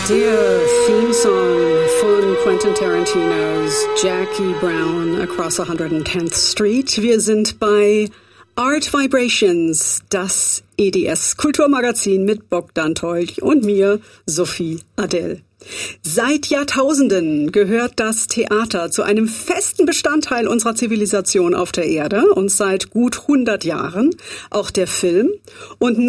Der Theme-Song von Quentin Tarantinos Jackie Brown Across 110th Street. Wir sind bei Art Vibrations, das EDS-Kulturmagazin mit Bogdan Tolch und mir, Sophie Adell. Seit Jahrtausenden gehört das Theater zu einem festen Bestandteil unserer Zivilisation auf der Erde und seit gut 100 Jahren auch der Film. Und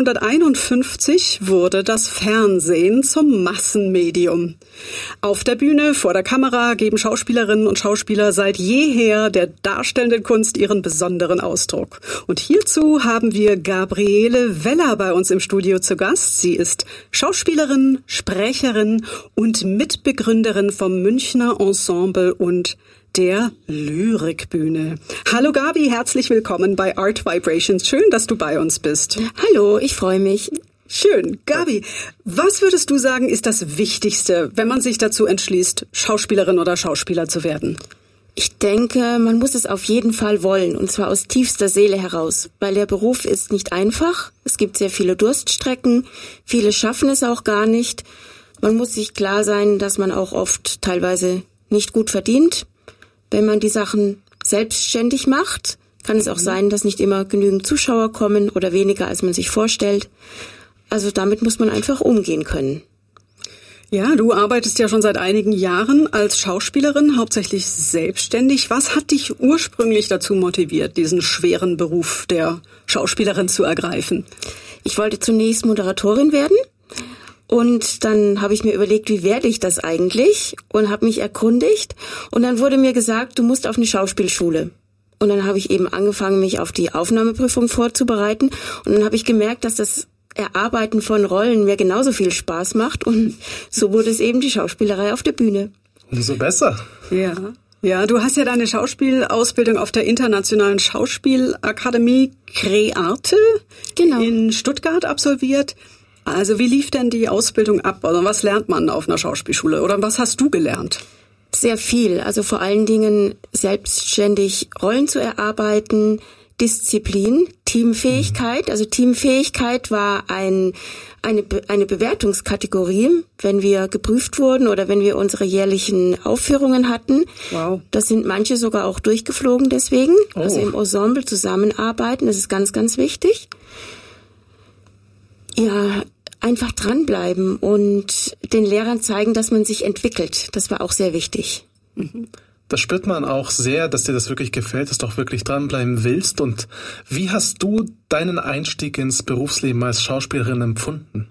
1951 wurde das Fernsehen zum Massenmedium. Auf der Bühne, vor der Kamera geben Schauspielerinnen und Schauspieler seit jeher der darstellenden Kunst ihren besonderen Ausdruck. Und hierzu haben wir Gabriele Weller bei uns im Studio zu Gast. Sie ist Schauspielerin, Sprecherin und Mitbegründerin vom Münchner Ensemble und der Lyrikbühne. Hallo Gabi, herzlich willkommen bei Art Vibrations. Schön, dass du bei uns bist. Hallo, ich freue mich. Schön. Gabi, was würdest du sagen, ist das Wichtigste, wenn man sich dazu entschließt, Schauspielerin oder Schauspieler zu werden? Ich denke, man muss es auf jeden Fall wollen, und zwar aus tiefster Seele heraus, weil der Beruf ist nicht einfach. Es gibt sehr viele Durststrecken, viele schaffen es auch gar nicht. Man muss sich klar sein, dass man auch oft teilweise nicht gut verdient. Wenn man die Sachen selbstständig macht, kann es auch sein, dass nicht immer genügend Zuschauer kommen oder weniger, als man sich vorstellt. Also damit muss man einfach umgehen können. Ja, du arbeitest ja schon seit einigen Jahren als Schauspielerin, hauptsächlich selbstständig. Was hat dich ursprünglich dazu motiviert, diesen schweren Beruf der Schauspielerin zu ergreifen? Ich wollte zunächst Moderatorin werden. Und dann habe ich mir überlegt, wie werde ich das eigentlich? Und habe mich erkundigt. Und dann wurde mir gesagt, du musst auf eine Schauspielschule. Und dann habe ich eben angefangen, mich auf die Aufnahmeprüfung vorzubereiten. Und dann habe ich gemerkt, dass das Erarbeiten von Rollen mir genauso viel Spaß macht. Und so wurde es eben die Schauspielerei auf der Bühne. Umso besser. Ja. Ja, du hast ja deine Schauspielausbildung auf der Internationalen Schauspielakademie Crearte in Stuttgart absolviert. Also wie lief denn die Ausbildung ab? Also was lernt man auf einer Schauspielschule? Oder was hast du gelernt? Sehr viel. Also vor allen Dingen selbstständig Rollen zu erarbeiten, Disziplin, Teamfähigkeit. Also Teamfähigkeit war eine Bewertungskategorie, wenn wir geprüft wurden oder wenn wir unsere jährlichen Aufführungen hatten. Wow. Das sind manche sogar auch durchgeflogen deswegen. Oh. Also im Ensemble zusammenarbeiten, das ist ganz, ganz wichtig. Ja, einfach dranbleiben und den Lehrern zeigen, dass man sich entwickelt. Das war auch sehr wichtig. Das spürt man auch sehr, dass dir das wirklich gefällt, dass du auch wirklich dranbleiben willst. Und wie hast du deinen Einstieg ins Berufsleben als Schauspielerin empfunden?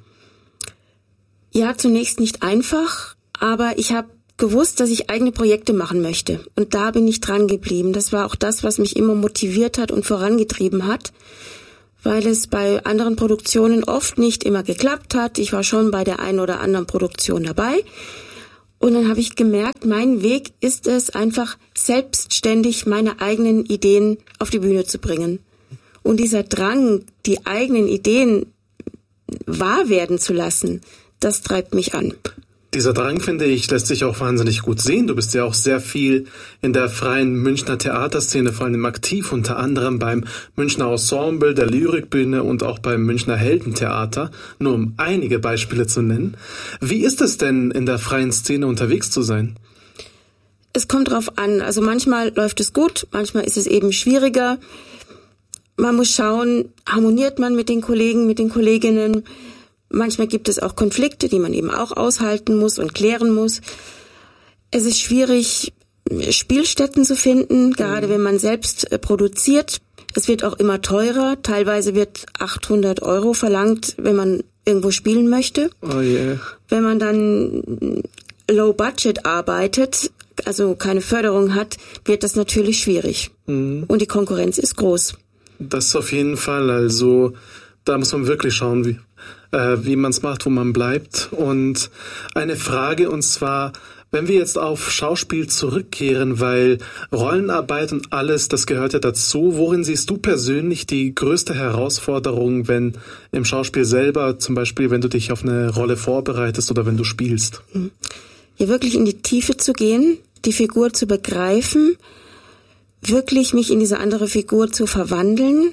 Ja, zunächst nicht einfach, aber ich habe gewusst, dass ich eigene Projekte machen möchte. Und da bin ich dran geblieben. Das war auch das, was mich immer motiviert hat und vorangetrieben hat, weil es bei anderen Produktionen oft nicht immer geklappt hat. Ich war schon bei der einen oder anderen Produktion dabei. Und dann habe ich gemerkt, mein Weg ist es, einfach selbstständig meine eigenen Ideen auf die Bühne zu bringen. Und dieser Drang, die eigenen Ideen wahr werden zu lassen, das treibt mich an. Dieser Drang, finde ich, lässt sich auch wahnsinnig gut sehen. Du bist ja auch sehr viel in der freien Münchner Theaterszene vor allem aktiv, unter anderem beim Münchner Ensemble, der Lyrikbühne und auch beim Münchner Heldentheater, nur um einige Beispiele zu nennen. Wie ist es denn, in der freien Szene unterwegs zu sein? Es kommt drauf an. Also manchmal läuft es gut, manchmal ist es eben schwieriger. Man muss schauen, harmoniert man mit den Kollegen, mit den Kolleginnen. Manchmal gibt es auch Konflikte, die man eben auch aushalten muss und klären muss. Es ist schwierig, Spielstätten zu finden, gerade wenn man selbst produziert. Es wird auch immer teurer. Teilweise wird 800 € verlangt, wenn man irgendwo spielen möchte. Oh yeah. Wenn man dann low budget arbeitet, also keine Förderung hat, wird das natürlich schwierig. Und die Konkurrenz ist groß. Das auf jeden Fall. Also da muss man wirklich schauen, wie man es macht, wo man bleibt. Und eine Frage, und zwar, wenn wir jetzt auf Schauspiel zurückkehren, weil Rollenarbeit und alles, das gehört ja dazu, worin siehst du persönlich die größte Herausforderung, wenn im Schauspiel selber, zum Beispiel, wenn du dich auf eine Rolle vorbereitest oder wenn du spielst? Ja, wirklich in die Tiefe zu gehen, die Figur zu begreifen, wirklich mich in diese andere Figur zu verwandeln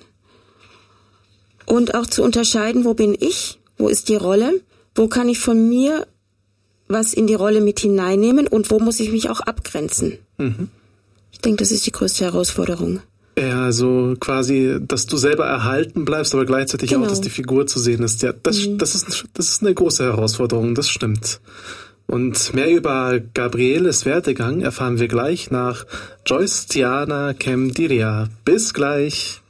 und auch zu unterscheiden, wo bin ich, wo ist die Rolle, wo kann ich von mir was in die Rolle mit hineinnehmen und wo muss ich mich auch abgrenzen. Ich denke, das ist die größte Herausforderung. Ja, also quasi, dass du selber erhalten bleibst, aber gleichzeitig auch, dass die Figur zu sehen ist. Ja, das ist eine große Herausforderung, das stimmt. Und mehr über Gabrieles Werdegang erfahren wir gleich nach Joyce Tiana Kem Diria. Bis gleich.